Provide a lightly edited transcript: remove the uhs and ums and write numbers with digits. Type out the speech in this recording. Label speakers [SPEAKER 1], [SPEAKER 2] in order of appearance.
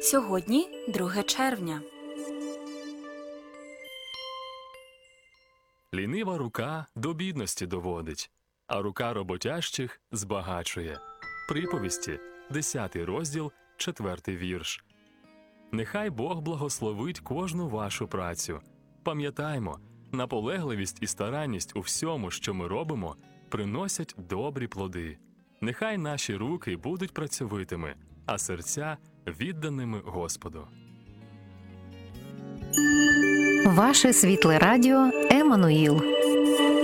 [SPEAKER 1] Сьогодні 2 червня.
[SPEAKER 2] Лінива рука до бідності доводить, а рука роботящих збагачує. Приповісті, 10 розділ, 4 вірш. Нехай Бог благословить кожну вашу працю. Пам'ятаймо, наполегливість і старанність у всьому, що ми робимо, приносять добрі плоди. Нехай наші руки будуть працьовитими, а серця відданими Господу.
[SPEAKER 3] Ваше світле радіо Еммануїл.